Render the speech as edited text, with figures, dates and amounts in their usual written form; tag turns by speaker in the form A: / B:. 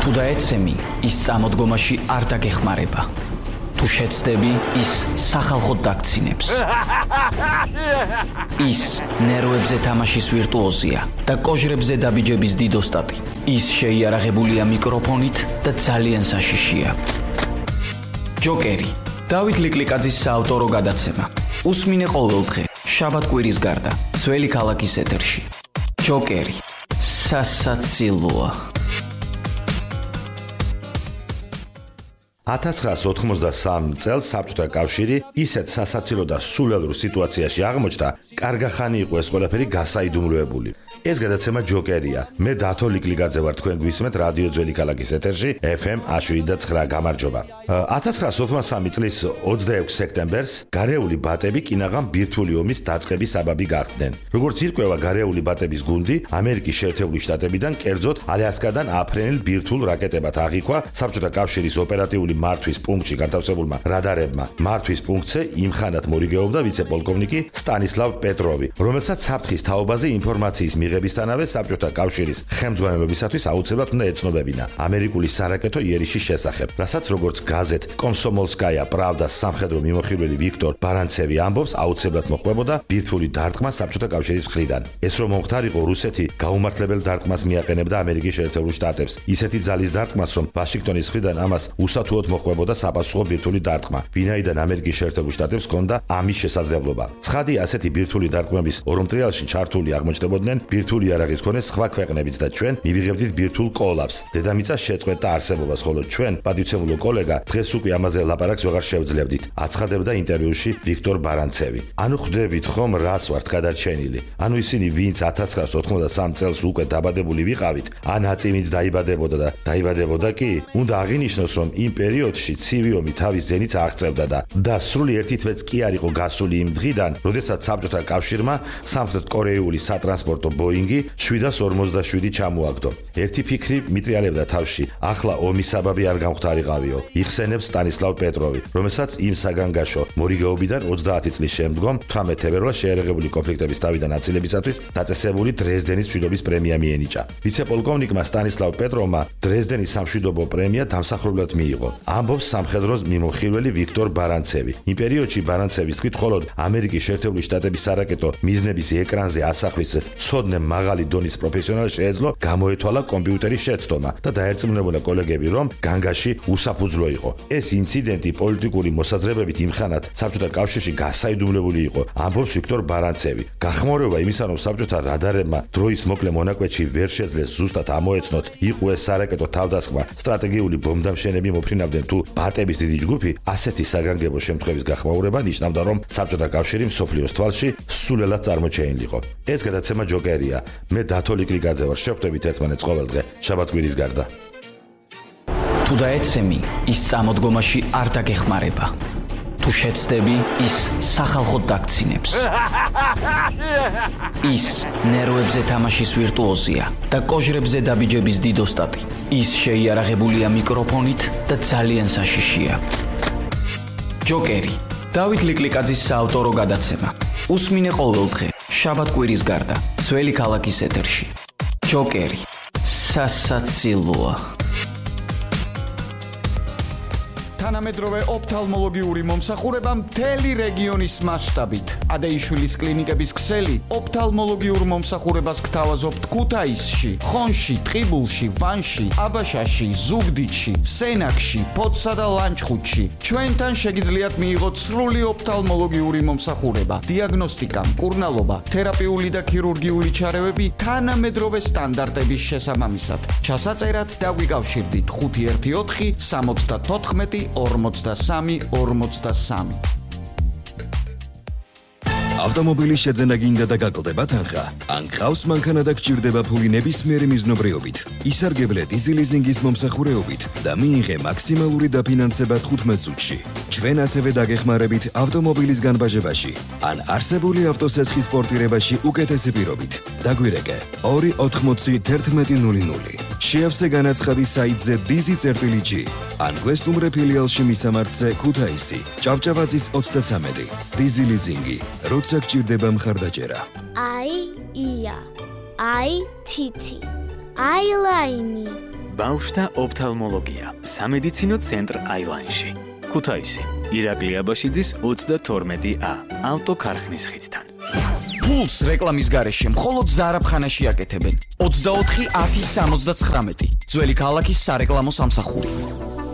A: თუ დაეცემი, ის წამოდგომაში არ დაგეხმარება. თუ შეცდები, ის სახალხოდ დაგცინებს. ის ნერვებზე თამაშის ვირტუოზია და კოჟრებზე დაბიჯების დიდოსტატი. ის შეიარაღებულია მიკროფონით და ძალიან საშიშია. ჯოკერი, დავით ლიკლიკაძის საავტორო გადაცემა. უსმინე ყოველდღე, შაბათ-კვირის გარდა, ძველი ქალაქის ეთერში. ჯოკერი, სასაცილოა.
B: 1993 წელს საბჭოთა კავშირი ისეთ სასაცილო და სულელურ სიტუაციაში აღმოჩნდა, კარგახანი იყო ეს ყველაფერი გასაიდუმლოებული. ეს გადაცემა ჯოკერია. მე დათო ლიკლიკაძე ვარ, თქვენ გვისმენთ რადიო ძველი ქალაქის ეთერში FM 107.9. გამარჯობა. 1993 წლის 26 სექტემბერს გარეული ბატები კინაღამ ბირთვული ომის დაწყების საბაბი გახდნენ. როგორც ირკვევა გარეული ბატების გუნდი, ამერიკის შეერთებული შტატებიდან, კერძოდ ალიასკადან აფრენილ ბირთვულ რაკეტებად აღიქვა საბჭოთა კავშირის ოპერატიული მართვის პუნქტში განთავსებულმა რადარებმა. მართვის პუნქტზე იმხანად მორიგეობდა ვიცე-პოლკოვნიკი სტანისლავ პეტროვი, რომელსაც საფრთხის თაობაზე ინფორმაციის მიღებისთანავე საბჭოთა კავშირის ხელმძღვანელობისათვის აუცილებლად უნდა ეცნობებინა ამერიკული სარაკეტო იერიშის შესახებ, რასაც როგორც გაზეთ კომსომოლსკაია პრავდას სამხედრო მიმოხილველი ვიქტორ ბარანცევი ამბობს, აუცილებლად მოყვებოდა ბირთვული დარტყმა საბჭოთა კავშირის მხრიდან. ეს რომ მომხდარიყო, რუსეთი გაუმართლებელ დარტყმას მიაყენებდა ამერიკის შეერთებულ შტატებს. ისეთი ძალის დარტყმას, რომ ვაშინგტონის მხრიდან ამას უსათუოდ მოყვებოდა საპასუხო ბირთვული დარტყმა, ვინაიდან ამერიკის შეერთებულ შტატებს ჰქონდა ამის შესაძლებლობა. ცხადი, ასეთი ბირთვული დარტყმების ორომტრიალში ჩართული აღმოჩნდებოდნენ ბირთვული იარაღის მქონე სხვა ქვეყნებიც და ჩვენ მივიღებდით ბირთვულ კოლაფს. დედამიწას შეწყვეტდა არსებობას, ხოლო ჩვენ, პატივცემულო კოლეგა, დღეს უკვე ამაზე ლაპარაკს ვეღარ შევძლებდით, აცხადებდა ინტერვიუში ვიქტორ ბარანცევი. ანუ ხვდებით ხომ, რას ვართ გადარჩენილი? ანუ ისინი, ვინც 1993 წელს უკვე დაბადებული ვიყავით, ან აწივით დაიბადებოდა და დაიბადებოდა კი, უნდა აღინიშნოს, რომ იმ პერიოდში ცივი ომი თავის ზენიტს აღწევდა და სრული ერთი თვეც კი არ იყო გასული იმ დღიდან, როდესაც საბჭოთა კავშირმა სამხრეთკორეიული სატრანსპორტო ბოინგი 747 ჩამოაგდო. ერთი ფიქრი მიტრიალებდა თავში, ახლა ომის საბაბი არ გამختარიყავიო, იხსენებს სტანისლავ პეტროვი, რომელსაც იმ საგანგაშო მორიგეობიდან 30 წლის შემდგომ 18 თებერვალს შეერაღებული კონფლიქტების თავიდან აცილებისათვის დაწესებული დრეზდენის მშვიდობის პრემია მიენიჭა. ვიცე-პოლკოვნიკმა სტანისლავ პეტროვმა დრეზდენის სამშვიდობო პრემია დამსახურებლად მიიღო. ამბობს სამხედროს მიმოხილველი ვიქტორ ბარანცევი. იმ პერიოდში ბარანცევის თქმით, მხოლოდ ამერიკის შეერთებული შტატების სარაკეტო მიზნების ეკრანზე ასახვის ცოდნე მაღალი დონის პროფესიონალი შეეძლო გამოეთვალა კომპიუტერის შეცდომა და დაერწმუნებულა კოლეგები, რომ განგაში უსაფუძვლო იყო. ეს ინციდენტი პოლიტიკური მოსაზრებებით იმხანად საბჭოთა კავშირში გასაიდუმლოებული იყო, ამბობს ვიქტორ ბარანცევი. გახმაურება იმისა, რომ საბჭოთა რადარებმა დროის მოკლე მონაკვეთში ვერ შეძლეს ზუსტად ამოეცნოთ, იყო ეს სარაკეტო თავდასხმა, სტრატეგიული ბომბდამშენები მოფრინავდნენ თუ ბატების დიდი ჯგუფი, ასეთი საგანგებო შემთხვევის გახმაურება ნიშნავდა, რომ საბჭოთა კავშირი მსოფლიოს თვალში სულელად წარმოჩენილიყო. ეს გადაცემა ჯოკერია. მე დათო ლიკლიკაძე ვარ, შევხვდებით ერთმანეთს ყოველდღე, შაბათ-კვირის გარდა.
A: თუ დაეცემი, ის წამოდგომაში არ დაგეხმარება. თუ შეცდები, ის სახალხოდ დაგცინებს. ის ნერვებზე თამაშის ვირტუოზია და კოჟრებზე დაბიჯების დიდოსტატი. ის შეიარაღებულია მიკროფონით და ძალიან საშიშია. ჯოკერი, დავით ლიკლიკაძის საავტორო გადაცემა. უსმინე ყოველდღე, შაბათ-კვირის გარდა, ძველი ქალაქის ეთერში. ჯოკერი, სასაცილოა. თანამედროვე ოფთალმოლოგიური მომსახურება მთელი რეგიონის მასშტაბით. ადეიშვილის კლინიკების ქსელი ოფთალმოლოგიურ მომსახურებას გთავაზობთ ქუთაისში, ხონში, ტყიბულში, ვანში, აბაშაში, ზუგდიდში, სენაკში, ფოთსა და ლანჩხუთში. ჩვენთან შეგიძლიათ მიიღოთ სრული ოფთალმოლოგიური მომსახურება, დიაგნოსტიკა, მკურნალობა, თერაპიული და ქირურგიული ჩარევები თანამედროვე სტანდარტების შესაბამისად. ჩასაწერად დაგვიკავშირდით 514 74 43.
C: ავტომობილის შეძენა გინდა და გაკლდება თანხა? ან გყავს მანქანა და გჭირდება ფული ნებისმიერი მიზნობრიობით? ისარგებლე დიზი ლიზინგის მომსახურეობით და მიიღე მაქსიმალური დაფინანსება 15 წუთში. ჩვენ ასევე დაგეხმარებით ავტომობილის განბაჟებაში ან არსებული ავტოსესხის პორტირებაში უკეთესი პირობით. დაგვირეკე 280 შეავსე განაცხადი საიტზე dizi.g ან გვესტუმრე ფილიალში მისამართზე ქუთაისი, ჭავჭავაძის 33. დიზი ლიზინგი, როცა გჭირდება მხარდაჭერა.
D: აი ია, აი თითი, აი ლაინი, ბავშვთა ოფთალმოლოგია, სამედიცინო ცენტრ აილაინში. ქუთაისი, ირაკლი აბაშიძის 32A, ავტოქარხნის ხიდთან.
A: ფულს რეკლამის გარეშე მხოლოდ ზარაფხანაში აკეთებენ. 24-10-79, ძველი ქალაქის სარეკლამო სამსახური.